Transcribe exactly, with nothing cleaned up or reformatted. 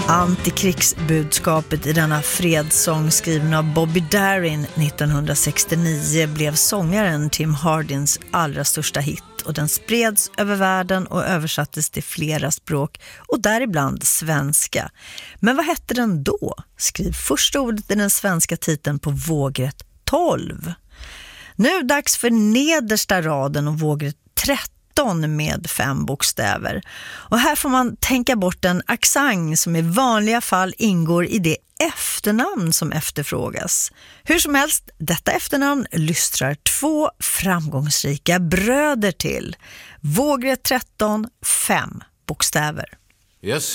Antikrigsbudskapet i denna fredssång skriven av Bobby Darin nittonhundrasextionio blev sångaren Tim Hardins allra största hit, och den spreds över världen och översattes till flera språk och däribland svenska. Men vad hette den då? Skriv första ordet i den svenska titeln på vågrätt tolv. Nu dags för nedersta raden och vågrätt tretton med fem bokstäver. Och här får man tänka bort en accent som i vanliga fall ingår i det efternamn som efterfrågas. Hur som helst, detta efternamn lystrar två framgångsrika bröder till. Vågrätt tretton, fem bokstäver. Yes.